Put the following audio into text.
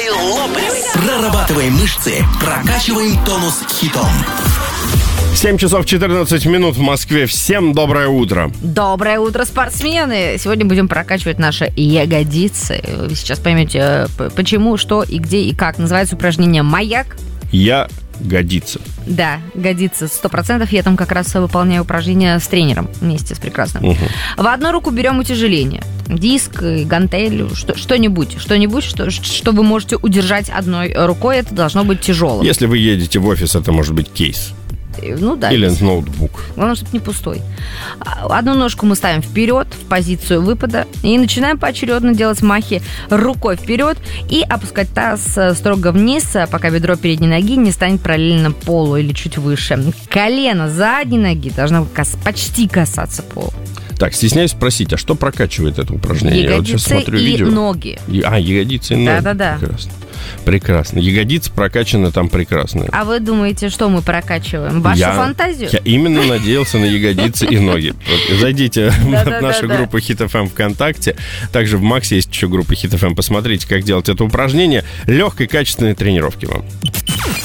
Энрике Лопес. Прорабатываем мышцы, прокачиваем тонус хитом. 7 часов 14 минут в Москве. Всем доброе утро. Доброе утро, спортсмены. Сегодня будем прокачивать наши ягодицы. Вы сейчас поймете, почему, что и где и как. Называется упражнение «Маяк». Годится. Да, годится 100%. Я там как раз выполняю упражнения с тренером вместе с прекрасным. В одну руку берем утяжеление. Диск, гантель, что-нибудь, что вы можете удержать одной рукой. Это должно быть тяжелым. Если вы едете в офис, это может быть кейс. Ну да. Или ноутбук. Главное, чтобы не пустой. Одну ножку мы ставим вперед, в позицию выпада, и начинаем поочередно делать махи рукой вперед и опускать таз строго вниз, пока бедро передней ноги не станет параллельно полу или чуть выше. Колено задней ноги должно почти касаться пола. Так, стесняюсь спросить, а что прокачивает это упражнение? Ягодицы. Я вот сейчас смотрю и видео. Ноги. Ягодицы и ноги. Да. Прекрасно. Ягодицы прокачаны там прекрасно. А вы думаете, что мы прокачиваем? Вашу фантазию? Я именно надеялся на ягодицы и ноги. Вот, зайдите в нашу группу Hit FM ВКонтакте. Также в Максе есть еще группа Hit FM. Посмотрите, как делать это упражнение. Легкой, качественной тренировки вам.